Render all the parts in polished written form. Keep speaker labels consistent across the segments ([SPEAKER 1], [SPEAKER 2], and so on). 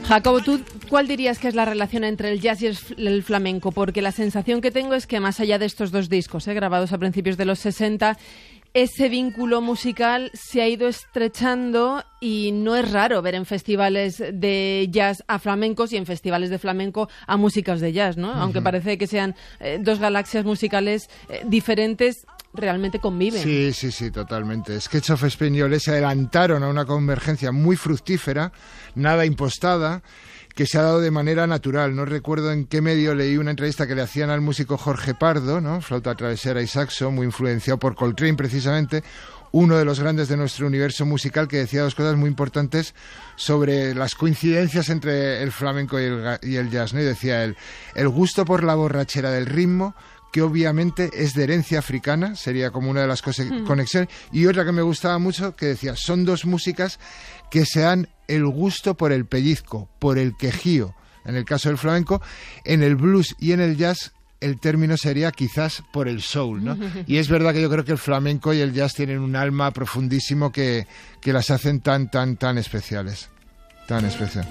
[SPEAKER 1] Jacobo, ¿tú cuál dirías que es la relación entre el jazz y el flamenco? Porque la sensación que tengo es que más allá de estos dos discos, grabados a principios de los 60, ese vínculo musical se ha ido estrechando y no es raro ver en festivales de jazz a flamencos y en festivales de flamenco a músicos de jazz, ¿no? Aunque parece que sean dos galaxias musicales diferentes, realmente conviven.
[SPEAKER 2] Sí, totalmente. Sketch of Españoles se adelantaron a una convergencia muy fructífera, nada impostada, que se ha dado de manera natural. No recuerdo en qué medio leí una entrevista que le hacían al músico Jorge Pardo, ¿no? Flauta travesera y saxo, muy influenciado por Coltrane precisamente, uno de los grandes de nuestro universo musical, que decía dos cosas muy importantes sobre las coincidencias entre el flamenco y el jazz, ¿no? Y decía él, el gusto por la borrachera del ritmo, que obviamente es de herencia africana, sería como una de las conexiones, y otra que me gustaba mucho, que decía, son dos músicas que se dan el gusto por el pellizco, por el quejío, en el caso del flamenco. En el blues y en el jazz el término sería quizás por el soul, ¿no? Y es verdad que yo creo que el flamenco y el jazz tienen un alma profundísimo que las hacen tan especiales, tan especial.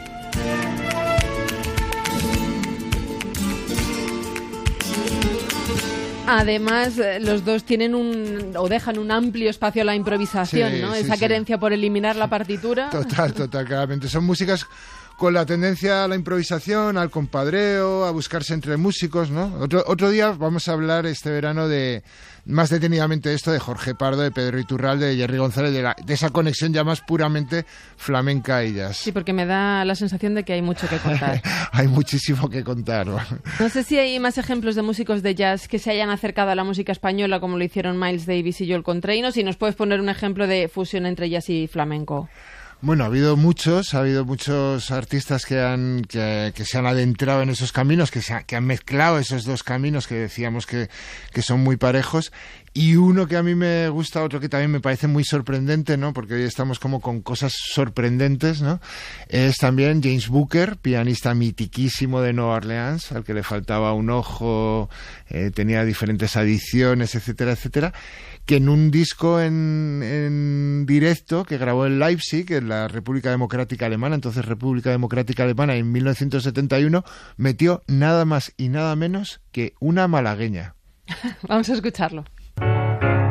[SPEAKER 1] Además, los dos tienen dejan un amplio espacio a la improvisación, ¿no? Esa querencia por eliminar la partitura.
[SPEAKER 2] Total, claramente. Son músicas con la tendencia a la improvisación, al compadreo, a buscarse entre músicos, ¿no? Otro día vamos a hablar este verano más detenidamente de esto, de Jorge Pardo, de Pedro Iturralde, de Jerry González, de esa conexión ya más puramente flamenca y jazz.
[SPEAKER 1] Sí, porque me da la sensación de que hay mucho que contar.
[SPEAKER 2] Hay muchísimo que contar.
[SPEAKER 1] No sé si hay más ejemplos de músicos de jazz que se hayan acercado a la música española como lo hicieron Miles Davis y Joel Coltrane, o si nos puedes poner un ejemplo de fusión entre jazz y flamenco.
[SPEAKER 2] Bueno, ha habido muchos artistas que se han adentrado en esos caminos, que han mezclado esos dos caminos que decíamos que son muy parejos. Y uno que a mí me gusta, otro que también me parece muy sorprendente, ¿no? Porque hoy estamos como con cosas sorprendentes, ¿no? Es también James Booker, pianista mitiquísimo de Nueva Orleans, al que le faltaba un ojo, tenía diferentes adicciones, etcétera, que en un disco en directo que grabó en Leipzig, en la República Democrática Alemana, entonces República Democrática Alemana, en 1971, metió nada más y nada menos que una malagueña.
[SPEAKER 1] Vamos a escucharlo.